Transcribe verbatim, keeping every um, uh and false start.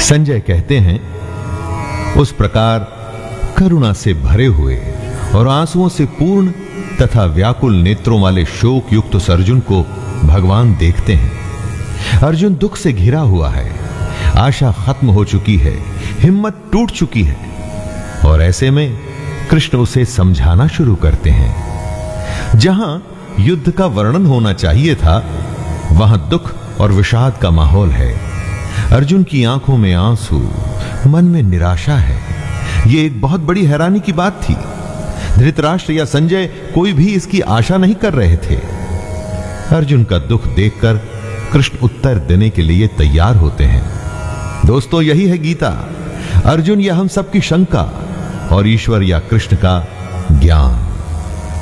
संजय कहते हैं, उस प्रकार करुणा से भरे हुए और आंसुओं से पूर्ण तथा व्याकुल नेत्रों वाले शोक युक्त उस अर्जुन को भगवान देखते हैं। अर्जुन दुख से घिरा हुआ है, आशा खत्म हो चुकी है, हिम्मत टूट चुकी है, और ऐसे में कृष्ण उसे समझाना शुरू करते हैं। जहां युद्ध का वर्णन होना चाहिए था, वहां दुख और विषाद का माहौल है। अर्जुन की आंखों में आंसू, मन में निराशा है। यह एक बहुत बड़ी हैरानी की बात थी। धृतराष्ट्र या संजय कोई भी इसकी आशा नहीं कर रहे थे। अर्जुन का दुख देखकर कृष्ण उत्तर देने के लिए तैयार होते हैं। दोस्तों, यही है गीता। अर्जुन या हम सबकी शंका और ईश्वर या कृष्ण का ज्ञान।